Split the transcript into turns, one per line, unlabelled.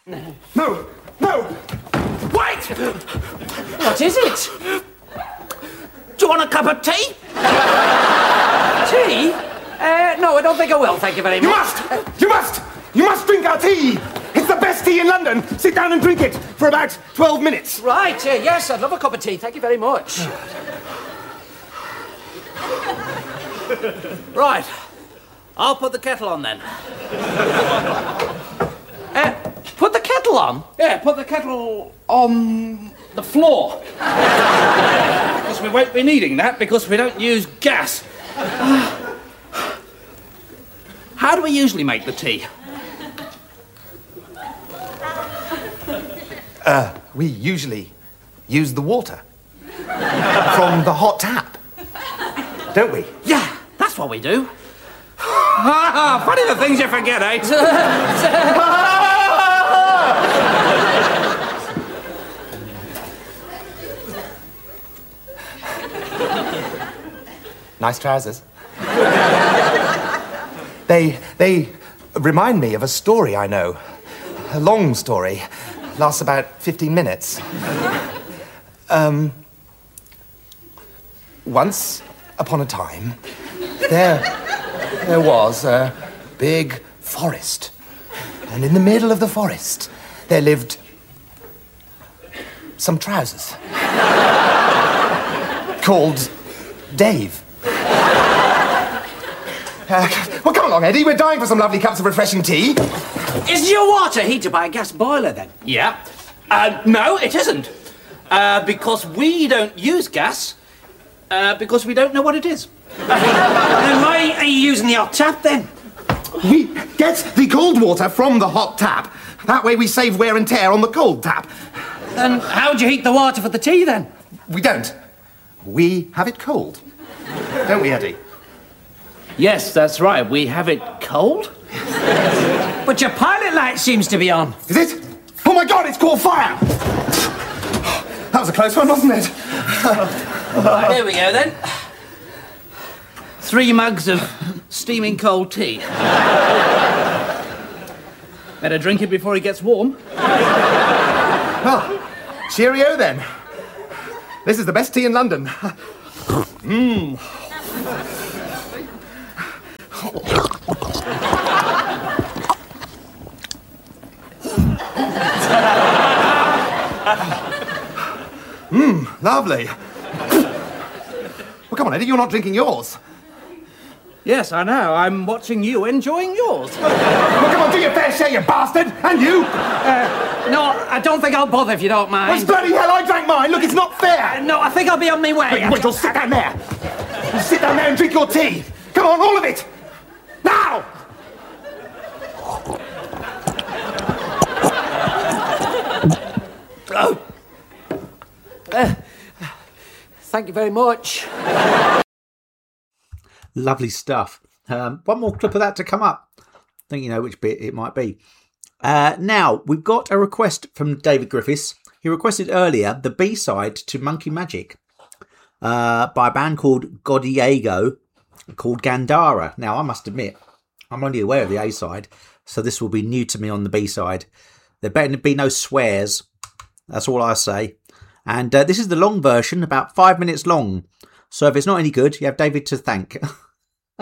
No! No!
Wait!
What is it?
Do you want a cup of tea?
Tea? No, I don't think I will, thank you very much.
You must! You must! You must drink our tea! It's the best tea in London! Sit down and drink it for about 12 minutes.
Right, yes, I'd love a cup of tea, thank you very much.
Right. I'll put the kettle on then.
Put the kettle on?
Yeah, put the kettle on the floor. Because we won't be needing that because we don't use gas. How do we usually make the tea?
We usually use the water from the hot tap, don't we?
Yeah, that's what we do. Funny the things you forget, eh?
Nice trousers. They remind me of a story I know. A long story. Lasts about 15 minutes. Once upon a time, there was a big forest. And in the middle of the forest, there lived some trousers. Called Dave. Well, come along, Eddie. We're dying for some lovely cups of refreshing tea.
Is your water heated by a gas boiler, then?
Yeah. No, it isn't. Because we don't use gas. Because we don't know what it is.
Then why are you using the hot tap, then?
We get the cold water from the hot tap. That way we save wear and tear on the cold tap.
Then how do you heat the water for the tea, then?
We don't. We have it cold. Don't we, Eddie?
Yes, that's right. We have it cold.
But your pilot light seems to be on.
Is it? Oh, my God, it's called fire! That was a close one, wasn't it?
Right, here we go, then. 3 mugs of steaming cold tea. Better drink it before it gets warm.
Well, cheerio, then. This is the best tea in London. Lovely. Well, come on, Eddie, you're not drinking yours.
Yes, I know. I'm watching you enjoying yours.
Well, come on, do your fair share, you bastard! And you!
No, I don't think I'll bother if you don't
Well,
mind.
bloody hell, I drank mine! Look, it's not fair!
No, I think I'll be on my way.
Wait, you'll sit down there! You sit down there and drink your tea! Come on, all of it! Now!
Thank you very much.
Lovely stuff. One more clip of that to come up. I think you know which bit it might be. Now, we've got a request from David Griffiths. He requested earlier the B-side to Monkey Magic by a band called Godiego called Gandara. Now, I must admit, I'm only aware of the A-side, so this will be new to me on the B-side. There better be no swears. That's all I say. And this is the long version, about 5 minutes long. So if it's not any good, you have David to thank.